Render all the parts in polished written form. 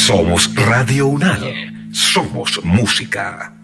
Somos Radio Unal. Somos música.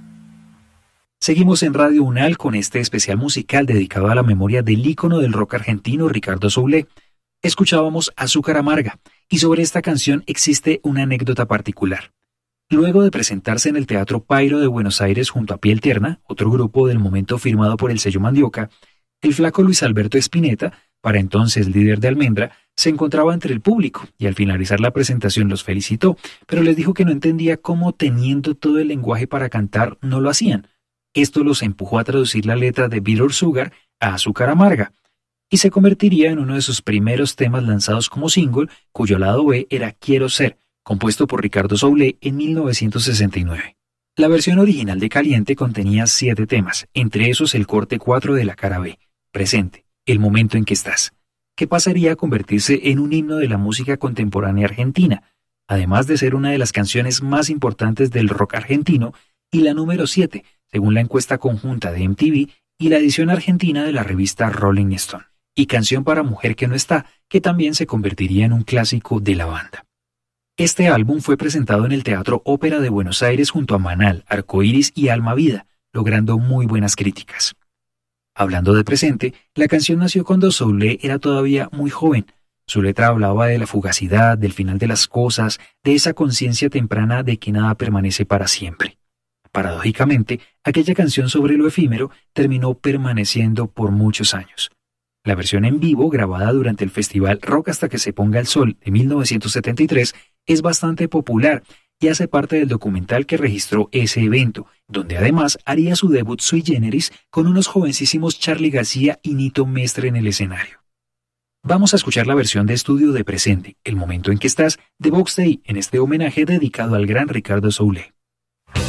Seguimos en Radio Unal con este especial musical dedicado a la memoria del ícono del rock argentino Ricardo Soule. Escuchábamos Azúcar Amarga, y sobre esta canción existe una anécdota particular. Luego de presentarse en el Teatro Pairo de Buenos Aires junto a Piel Tierna, otro grupo del momento firmado por el sello Mandioca, el flaco Luis Alberto Spinetta, para entonces líder de Almendra, se encontraba entre el público y al finalizar la presentación los felicitó, pero les dijo que no entendía cómo, teniendo todo el lenguaje para cantar, no lo hacían. Esto los empujó a traducir la letra de Bitter Sugar a Azúcar Amarga, y se convertiría en uno de sus primeros temas lanzados como single, cuyo lado B era Quiero Ser, compuesto por Ricardo Soule en 1969. La versión original de Caliente contenía 7 temas, entre esos el corte 4 de la cara B, Presente, El momento en que estás, que pasaría a convertirse en un himno de la música contemporánea argentina, además de ser una de las canciones más importantes del rock argentino y la número 7, según la encuesta conjunta de MTV y la edición argentina de la revista Rolling Stone, y Canción para Mujer que no está, que también se convertiría en un clásico de la banda. Este álbum fue presentado en el Teatro Ópera de Buenos Aires junto a Manal, Arcoiris y Alma Vida, logrando muy buenas críticas. Hablando de presente, la canción nació cuando Soule era todavía muy joven. Su letra hablaba de la fugacidad, del final de las cosas, de esa conciencia temprana de que nada permanece para siempre. Paradójicamente, aquella canción sobre lo efímero terminó permaneciendo por muchos años. La versión en vivo, grabada durante el festival Rock hasta que se ponga el sol de 1973, es bastante popular y hace parte del documental que registró ese evento, donde además haría su debut sui generis con unos jovencísimos Charly García y Nito Mestre en el escenario. Vamos a escuchar la versión de estudio de Presente, El momento en que estás, de Box Day, en este homenaje dedicado al gran Ricardo Soule.